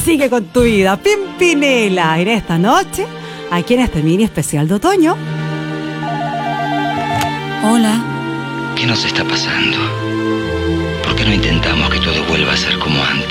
Sigue con tu vida, Pimpinela, en esta noche, aquí en este mini especial de otoño. Hola. ¿Qué nos está pasando? ¿Por qué no intentamos que todo vuelva a ser como antes?